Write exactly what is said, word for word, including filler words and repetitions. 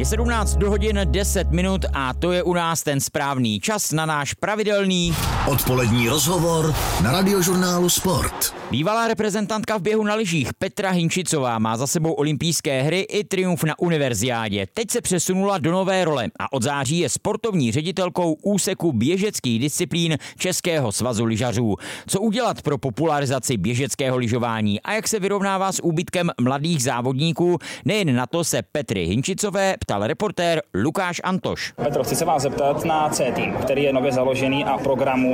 Je sedmnáct hodin deset minut a to je u nás ten správný čas na náš pravidelný odpolední rozhovor na Radiožurnálu Sport. Bývalá reprezentantka v běhu na lyžích Petra Hinčicová má za sebou olympijské hry i triumf na univerziádě. Teď se přesunula do nové role a od září je sportovní ředitelkou úseku běžeckých disciplín Českého svazu lyžařů. Co udělat pro popularizaci běžeckého lyžování a jak se vyrovnává s úbytkem mladých závodníků? Nejen na to se Petry Hinčicové ptal reportér Lukáš Antoš. Petro, chci se vás zeptat na C-tým, který je nově založený a programu